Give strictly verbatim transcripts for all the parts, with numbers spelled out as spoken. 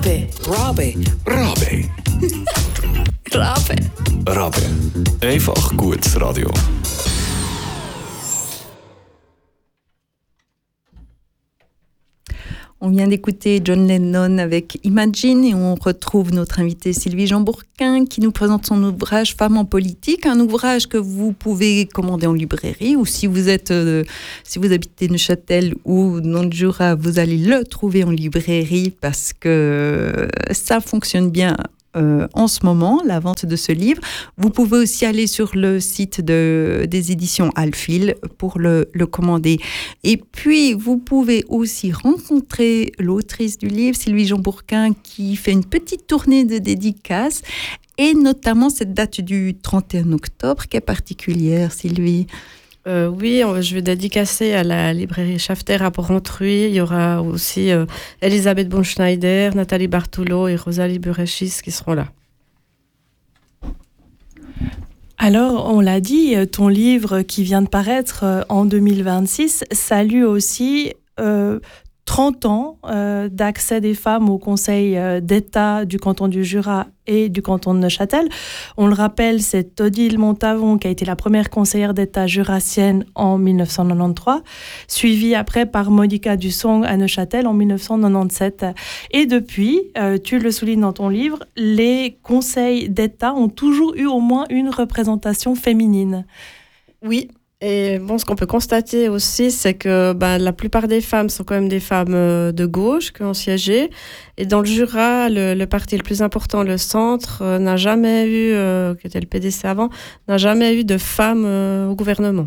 Rabe. Rabe. Rabe. Rabe. Rabe. Einfach gutes Radio. On vient d'écouter John Lennon avec Imagine et on retrouve notre invitée Sylvie Jean-Bourquin qui nous présente son ouvrage Femmes en politique, un ouvrage que vous pouvez commander en librairie ou si vous êtes, euh, si vous habitez Neuchâtel ou dans le Jura, vous allez le trouver en librairie parce que ça fonctionne bien. Euh, en ce moment, la vente de ce livre. Vous pouvez aussi aller sur le site de, des éditions Alfil pour le, le commander. Et puis, vous pouvez aussi rencontrer l'autrice du livre, Sylvie Jean-Bourquin, qui fait une petite tournée de dédicaces, et notamment cette date du trente et un octobre qui est particulière, Sylvie. Euh, oui, on, je vais dédicacer à la librairie Schafter à Porrentruy. Il y aura aussi euh, Elisabeth Bonschneider, Nathalie Bartolo et Rosalie Burechis qui seront là. Alors, on l'a dit, ton livre qui vient de paraître en deux mille vingt-six salue aussi euh, trente ans euh, d'accès des femmes au Conseil d'État du canton du Jura et du canton de Neuchâtel. On le rappelle, c'est Odile Montavon qui a été la première conseillère d'État jurassienne en dix-neuf cent quatre-vingt-treize, suivie après par Monica Dussong à Neuchâtel en dix-neuf cent quatre-vingt-dix-sept. Et depuis, euh, tu le soulignes dans ton livre, les conseils d'État ont toujours eu au moins une représentation féminine. Oui. Et bon, ce qu'on peut constater aussi, c'est que ben, la plupart des femmes sont quand même des femmes euh, de gauche qui ont siégé. Et dans le Jura, le, le parti le plus important, le Centre, euh, n'a jamais eu, euh, qui était le P D C avant, n'a jamais eu de femmes euh, au gouvernement.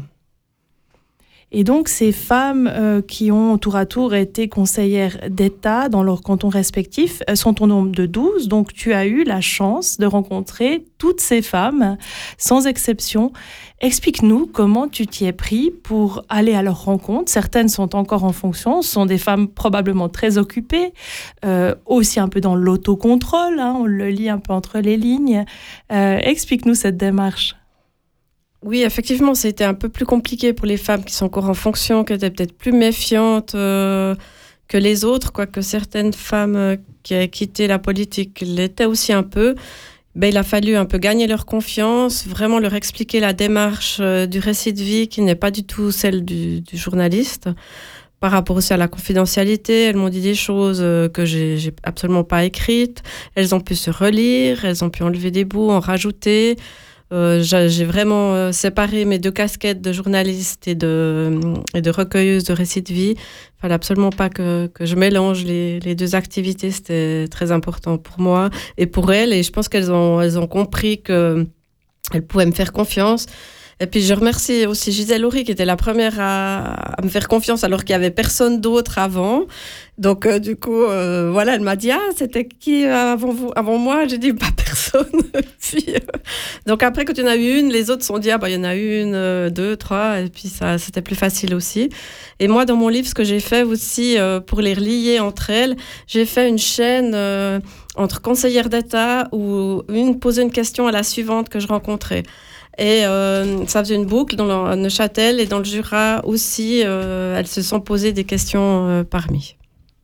Et donc, ces femmes euh, qui ont tour à tour été conseillères d'État dans leurs cantons respectifs euh, sont au nombre de douze. Donc, tu as eu la chance de rencontrer toutes ces femmes, sans exception. Explique-nous comment tu t'y es pris pour aller à leur rencontre. Certaines sont encore en fonction, ce sont des femmes probablement très occupées, euh, aussi un peu dans l'autocontrôle, hein, on le lit un peu entre les lignes. Euh, explique-nous cette démarche. Oui, effectivement, c'était un peu plus compliqué pour les femmes qui sont encore en fonction, qui étaient peut-être plus méfiantes euh, que les autres, quoique certaines femmes euh, qui avaient quitté la politique l'étaient aussi un peu. Ben, il a fallu un peu gagner leur confiance, vraiment leur expliquer la démarche euh, du récit de vie qui n'est pas du tout celle du, du journaliste. Par rapport aussi à la confidentialité, elles m'ont dit des choses euh, que j'ai, j'ai absolument pas écrites. Elles ont pu se relire, elles ont pu enlever des bouts, en rajouter. Euh, j'ai, j'ai vraiment euh, séparé mes deux casquettes de journaliste et de, et de recueilleuse de récits de vie. Il fallait absolument pas que, que je mélange les, les deux activités. C'était très important pour moi et pour elles. Et je pense qu'elles ont, elles ont compris qu'elles pouvaient me faire confiance. Et puis, je remercie aussi Gisèle Horry, qui était la première à, à me faire confiance, alors qu'il n'y avait personne d'autre avant. Donc, euh, du coup, euh, voilà, elle m'a dit « Ah, c'était qui avant vous, avant moi ?» J'ai dit « Pas personne. » Puis, euh, donc, après, quand il y en a eu une, les autres se sont dit « Ah, bah, il y en a une, euh, deux, trois. » Et puis, ça, c'était plus facile aussi. Et moi, dans mon livre, ce que j'ai fait aussi, euh, pour les relier entre elles, j'ai fait une chaîne euh, entre conseillères d'État où une posait une question à la suivante que je rencontrais. Et euh, ça faisait une boucle dans le Neuchâtel et dans le Jura aussi. Euh, elles se sont posées des questions euh, parmi.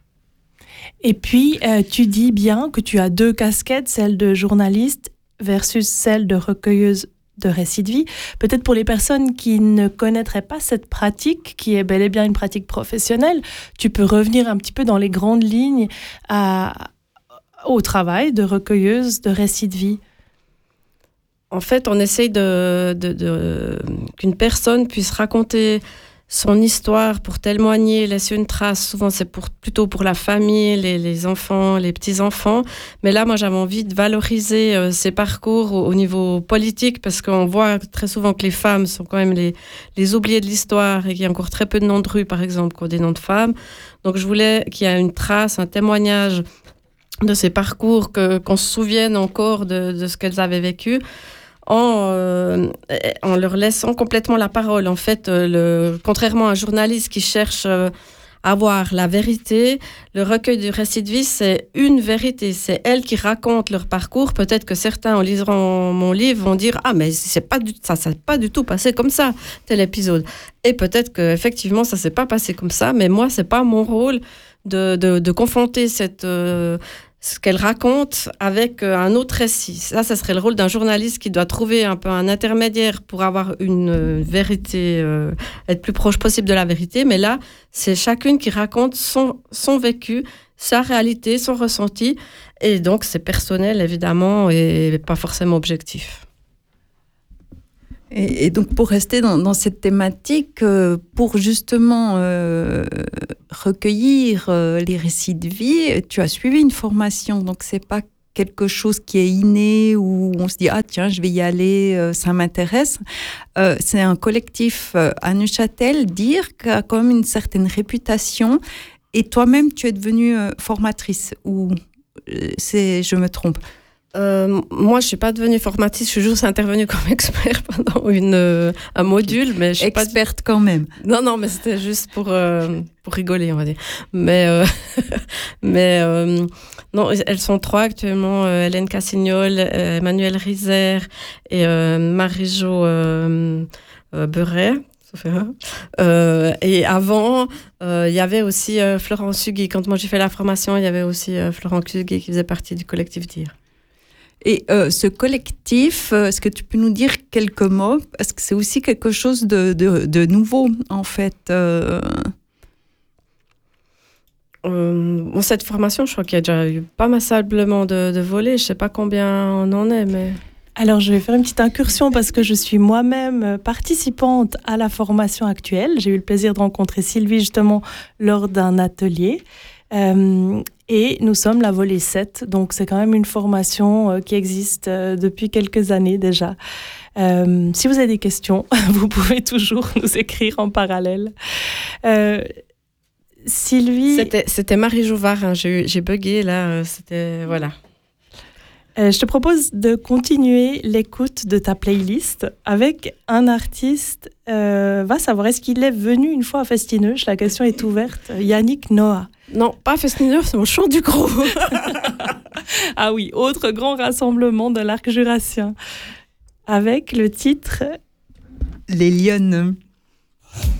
Et puis, euh, tu dis bien que tu as deux casquettes, celle de journaliste versus celle de recueilleuse de récits de vie. Peut-être pour les personnes qui ne connaîtraient pas cette pratique, qui est bel et bien une pratique professionnelle, tu peux revenir un petit peu dans les grandes lignes à, au travail de recueilleuse de récits de vie. En fait, on essaye de, de, de, qu'une personne puisse raconter son histoire pour témoigner, laisser une trace. Souvent, c'est pour, plutôt pour la famille, les, les enfants, les petits-enfants. Mais là, moi, j'avais envie de valoriser euh, ces parcours au, au niveau politique, parce qu'on voit très souvent que les femmes sont quand même les, les oubliées de l'histoire et qu'il y a encore très peu de noms de rue, par exemple, qui ont des noms de femmes. Donc, je voulais qu'il y ait une trace, un témoignage de ces parcours, que, qu'on se souvienne encore de, de ce qu'elles avaient vécu. En, euh, en leur laissant complètement la parole. En fait, euh, le, contrairement à un journaliste qui cherche euh, à avoir la vérité, le recueil du récit de vie, c'est une vérité. C'est elles qui racontent leur parcours. Peut-être que certains, en lisant mon livre, vont dire « Ah, mais c'est pas du, ça ne s'est pas du tout passé comme ça, tel épisode. » Et peut-être qu'effectivement, ça ne s'est pas passé comme ça, mais moi, ce n'est pas mon rôle de, de, de confronter cette... Euh, ce qu'elle raconte avec un autre récit. Ça, ça serait le rôle d'un journaliste qui doit trouver un peu un intermédiaire pour avoir une vérité, euh, être plus proche possible de la vérité. Mais là, c'est chacune qui raconte son, son vécu, sa réalité, son ressenti. Et donc, c'est personnel, évidemment, et pas forcément objectif. Et, et donc, pour rester dans, dans cette thématique, euh, pour justement euh, recueillir euh, les récits de vie, tu as suivi une formation. Donc, c'est pas quelque chose qui est inné où on se dit « Ah, tiens, je vais y aller, euh, ça m'intéresse euh, ». C'est un collectif euh, à Neuchâtel, dire, qui a quand même une certaine réputation. Et toi-même, tu es devenue euh, formatrice ou euh, c'est, je me trompe? Euh, moi, je ne suis pas devenue formatrice, je suis juste intervenue comme expert pendant une, euh, un module. Mais je suis experte pas... quand même. Non, non, mais c'était juste pour, euh, pour rigoler, on va dire. Mais, euh, mais euh, non, elles sont trois actuellement, euh, Hélène Cassignol, euh, Emmanuelle Rizer et euh, Marie-Jo euh, euh, Beuret. Euh, et avant, il euh, y avait aussi euh, Florence Hugui. Quand moi j'ai fait la formation, il y avait aussi euh, Florence Hugui qui faisait partie du collectif Dire. Et euh, ce collectif, euh, est-ce que tu peux nous dire quelques mots? Parce que c'est aussi quelque chose de, de, de nouveau, en fait. Euh... Euh, bon, cette formation, je crois qu'il y a déjà eu pas massablement de, de volets. Je ne sais pas combien on en est, mais... Alors, je vais faire une petite incursion parce que je suis moi-même participante à la formation actuelle. J'ai eu le plaisir de rencontrer Sylvie, justement, lors d'un atelier. Euh, et nous sommes la volée sept, donc c'est quand même une formation euh, qui existe euh, depuis quelques années déjà. Euh, si vous avez des questions, vous pouvez toujours nous écrire en parallèle. Euh, Sylvie... C'était, c'était Marie Jouvard, hein. j'ai, j'ai bugué là, c'était... Voilà. Euh, je te propose de continuer l'écoute de ta playlist avec un artiste. Euh, va savoir, est-ce qu'il est venu une fois à Festineuch? La question est ouverte. Yannick Noah. Non, pas Festineuch, c'est au Chant du Gros. Ah oui, autre grand rassemblement de l'arc jurassien. Avec le titre Les Lyonnes.